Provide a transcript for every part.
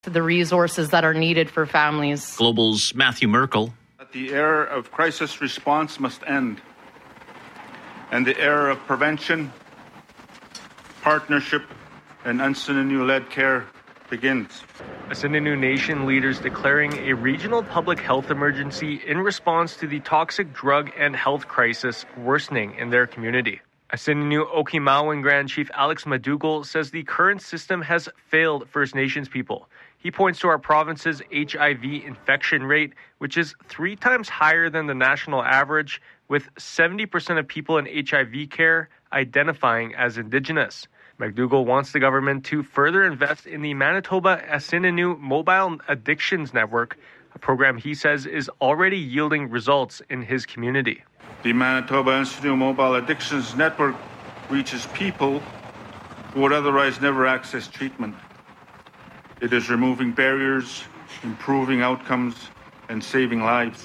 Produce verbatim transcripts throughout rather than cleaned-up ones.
the resources that are needed for families. Global's Matthew Merkel. The era of crisis response must end, and the era of prevention, partnership, and Asininu-led care begins. Asininu Nation leaders declaring a regional public health emergency in response to the toxic drug and health crisis worsening in their community. Asininu Okinawan Grand Chief Alex Madugal says the current system has failed First Nations people. He points to our province's H I V infection rate, which is three times higher than the national average, with seventy percent of people in H I V care identifying as Indigenous. McDougall wants the government to further invest in the Manitoba Asininu Mobile Addictions Network, a program he says is already yielding results in his community. The Manitoba Asininu Mobile Addictions Network reaches people who would otherwise never access treatment. It is removing barriers, improving outcomes, and saving lives.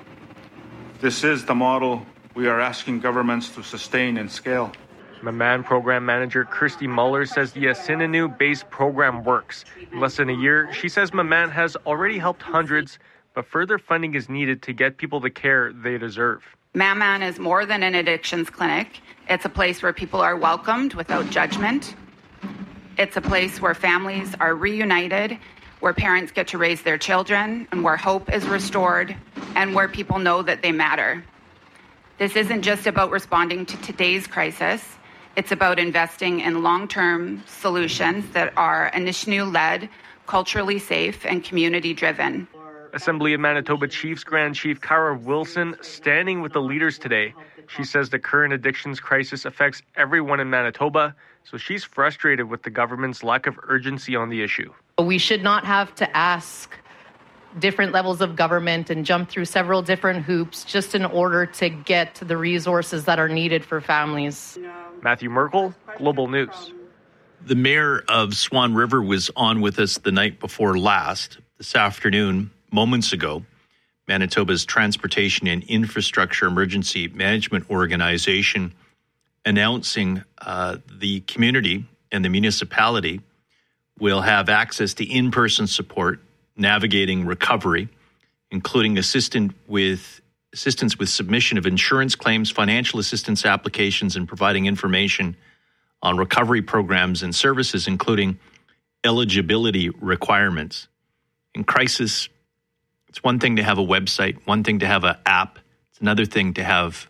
This is the model we are asking governments to sustain and scale. Maman program manager Kirsty Muller says the Asininu-based program works. In less than a year, she says Maman has already helped hundreds, but further funding is needed to get people the care they deserve. Maman is more than an addictions clinic. It's a place where people are welcomed without judgment. It's a place where families are reunited, where parents get to raise their children, and where hope is restored, and where people know that they matter. This isn't just about responding to today's crisis. It's about investing in long-term solutions that are Anishinaabe-led, culturally safe, and community-driven. Assembly of Manitoba Chiefs Grand Chief Cara Wilson standing with the leaders today. She says the current addictions crisis affects everyone in Manitoba, so she's frustrated with the government's lack of urgency on the issue. We should not have to ask different levels of government and jump through several different hoops just in order to get the resources that are needed for families. Matthew Merkel, Global News. The mayor of Swan River was on with us the night before last. This afternoon, moments ago, Manitoba's Transportation and Infrastructure Emergency Management Organization announcing uh, the community and the municipality will have access to in-person support, navigating recovery, including assistant with assistance with submission of insurance claims, financial assistance applications, and providing information on recovery programs and services, including eligibility requirements. In crisis, it's one thing to have a website, one thing to have an app. It's another thing to have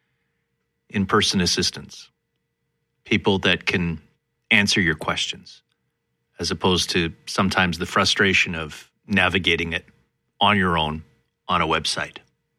in-person assistance, people that can answer your questions, as opposed to sometimes the frustration of navigating it on your own on a website.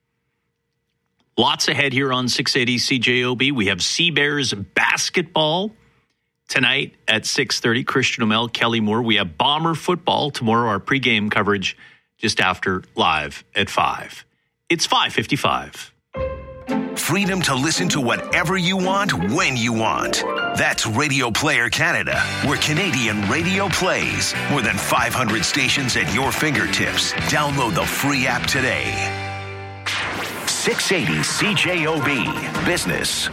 Lots ahead here on six eighty C J O B. We have Sea Bears basketball tonight at six thirty. Christian O'Mell, Kelly Moore. We have Bomber football tomorrow, our pregame coverage just after live at five. It's five fifty-five. Freedom to listen to whatever you want, when you want. That's Radio Player Canada, where Canadian radio plays. More than five hundred stations at your fingertips. Download the free app today. six eighty C J O B Business.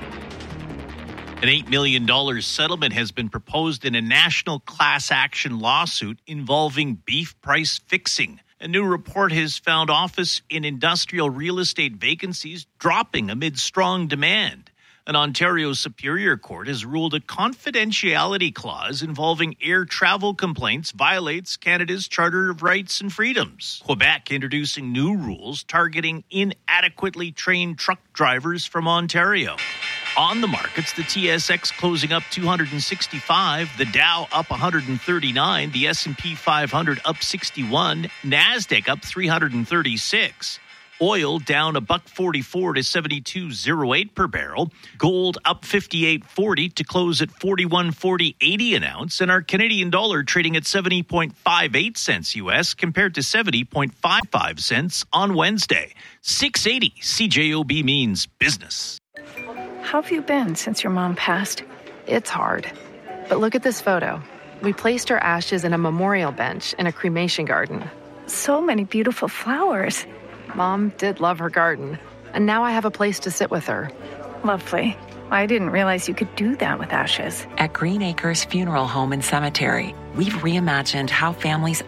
An eight million dollars settlement has been proposed in a national class action lawsuit involving beef price fixing. A new report has found office and industrial real estate vacancies dropping amid strong demand. An Ontario Superior Court has ruled a confidentiality clause involving air travel complaints violates Canada's Charter of Rights and Freedoms. Quebec introducing new rules targeting inadequately trained truck drivers from Ontario. On the markets, the T S X closing up two hundred sixty-five, the Dow up one hundred thirty-nine, the S and P five hundred up sixty-one, NASDAQ up three hundred thirty-six. Oil down a buck forty-four to seventy-two oh eight per barrel. Gold up fifty-eight forty to close at forty-one forty eighty an ounce. And our Canadian dollar trading at seventy point five eight cents U S compared to seventy point five five cents on Wednesday. six eighty C J O B means business. How have you been since your mom passed? It's hard. But look at this photo. We placed her ashes in a memorial bench in a cremation garden. So many beautiful flowers. Mom did love her garden, and now I have a place to sit with her. Lovely. I didn't realize you could do that with ashes. At Green Acres Funeral Home and Cemetery, we've reimagined how families